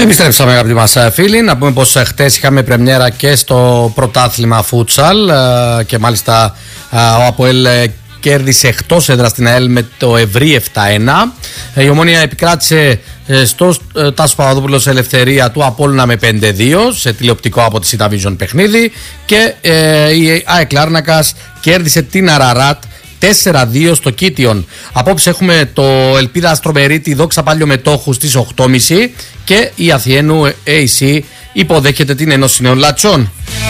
Επιστρέψαμε, αγαπητοί μας φίλοι. Να πούμε πως χτες είχαμε πρεμιέρα και στο πρωτάθλημα φούτσαλ και μάλιστα ο ΑΠΟΕΛ κέρδισε εκτός έδρας στην ΑΕΛ με το ευρύ 7-1. Η Ομόνοια επικράτησε στο Τάσο Παπαδόπουλος Ελευθερία του Απόλλωνα με 5-2 σε τηλεοπτικό από τη CityVision παιχνίδι και η ΑΕΚ Λάρνακας κέρδισε την Αραράτ 4-2 στο Κίτιον. Απόψε έχουμε το Ελπίδα Αστρομερίτη Δόξα Παλιομετόχου στις 8.30 και η Αθιένου AC υποδέχεται την Ένωση Νέων Λατσών.